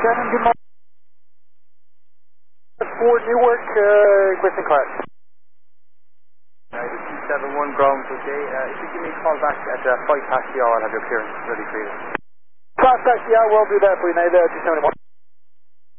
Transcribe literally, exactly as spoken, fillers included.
Shannon, good morning. For Newark, uh, requesting car. Uh, two seven one ground, okay. Uh, if you give me a call back at uh, five past the hour, I'll have your clearance ready for you. Five past the hour, we'll do that for you now, there, two seven one.